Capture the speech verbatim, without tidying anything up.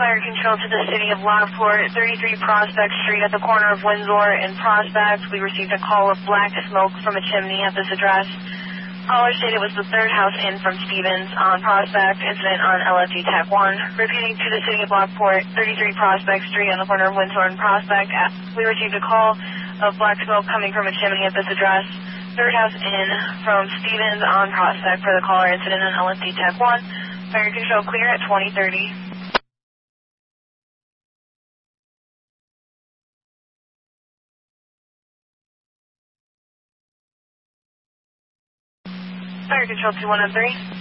Fire control to the city of Lockport, thirty-three Prospect Street at the corner of Windsor and Prospect. We received a call of black smoke from a chimney at this address. Caller stated it was the third house in from Stevens on Prospect, incident on L F D Tech one. Repeating to the city of Lockport, thirty-three Prospect Street on the corner of Windsor and Prospect. We received a call of black smoke coming from a chimney at this address. Third house in from Stevens on Prospect for the caller, incident on L F D Tech one. Fire control clear at twenty thirty. Fire control two one oh three.